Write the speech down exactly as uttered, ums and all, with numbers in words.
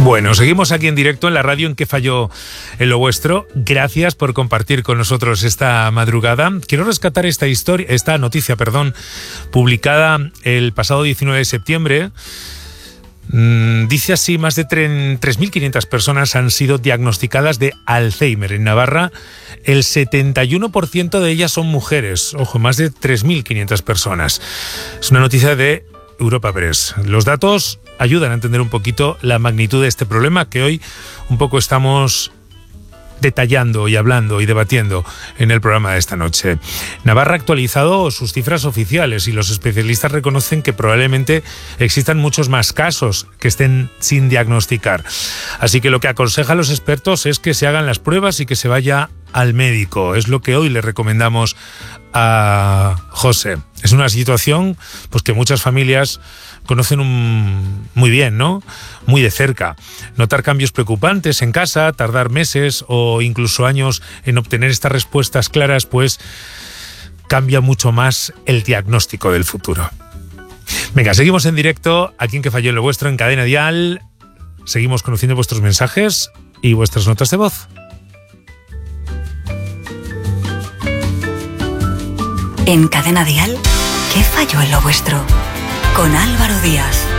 Bueno, seguimos aquí en directo en la radio en Que Falló en Lo Vuestro. Gracias por compartir con nosotros esta madrugada. Quiero rescatar esta historia, esta noticia, perdón, publicada el pasado diecinueve de septiembre. Mm, dice así: más de tres mil quinientas personas han sido diagnosticadas de Alzheimer en Navarra. El setenta y uno por ciento de ellas son mujeres. Ojo, más de tres mil quinientas personas. Es una noticia de Europa Press. Los datos ayudan a entender un poquito la magnitud de este problema que hoy un poco estamos detallando y hablando y debatiendo en el programa de esta noche. Navarra ha actualizado sus cifras oficiales y los especialistas reconocen que probablemente existan muchos más casos que estén sin diagnosticar. Así que lo que aconsejan los expertos es que se hagan las pruebas y que se vaya al médico. Es lo que hoy le recomendamos a José. Es una situación pues que muchas familias conocen un, muy bien, ¿no? Muy de cerca. Notar cambios preocupantes en casa, tardar meses o incluso años en obtener estas respuestas claras, pues cambia mucho más el diagnóstico del futuro. Venga, seguimos en directo aquí en Que Falló en Lo Vuestro, en Cadena Dial. Seguimos conociendo vuestros mensajes y vuestras notas de voz. En Cadena Dial, ¿qué falló en lo vuestro? Con Álvaro Díaz.